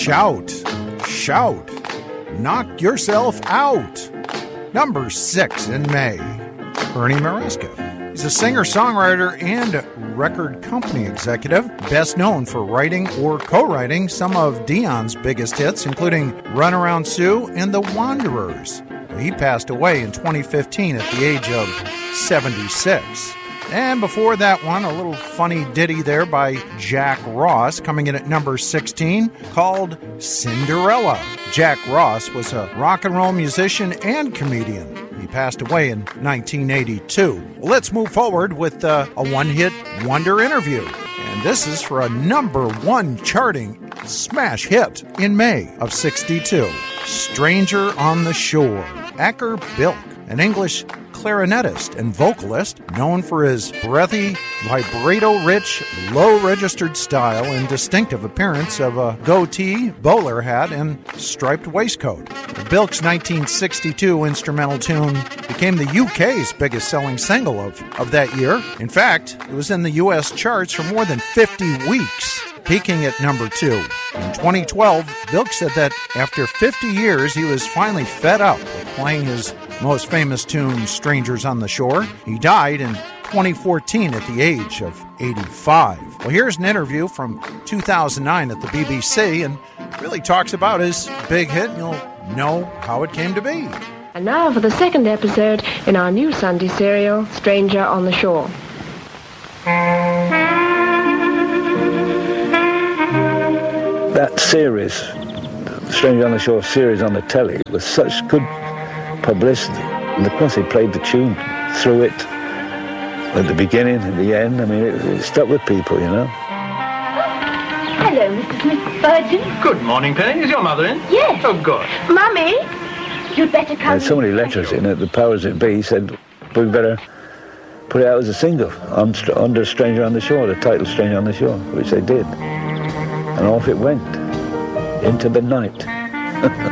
Shout, shout, knock yourself out. Number 6 in May, Ernie Maresca. He's a singer-songwriter and record company executive, best known for writing or co-writing some of Dion's biggest hits, including Runaround Sue and The Wanderers. He passed away in 2015 at the age of 76. And before that one, a little funny ditty there by Jack Ross, coming in at number 16, called Cinderella. Jack Ross was a rock and roll musician and comedian. He passed away in 1982. Well, let's move forward with a one-hit wonder interview. And this is for a number 1 charting smash hit in May of 62. Stranger on the Shore. Acker Bilk, an English clarinetist and vocalist known for his breathy, vibrato-rich, low-registered style and distinctive appearance of a goatee, bowler hat, and striped waistcoat. Bilk's 1962 instrumental tune became the UK's biggest-selling single of that year. In fact, it was in the US charts for more than 50 weeks, peaking at number 2. In 2012, Bilk said that after 50 years, he was finally fed up with playing his most famous tune, Strangers on the Shore. He died in 2014 at the age of 85. Well, here's an interview from 2009 at the BBC, and really talks about his big hit, and you'll know how it came to be. And now for the second episode in our new Sunday serial, Stranger on the Shore. That series, Stranger on the Shore series on the telly, was such good publicity. And of course, he played the tune through it at the beginning and the end. I mean, it stuck with people, you know. Hello, Mrs. McFurgeon. Good morning, Penny. Is your mother in? Yes. Oh, good. Mummy, you'd better come. There's so many letters in it. The powers that be said, we better put it out as a single under Stranger on the Shore, the title Stranger on the Shore, which they did. And off it went into the night.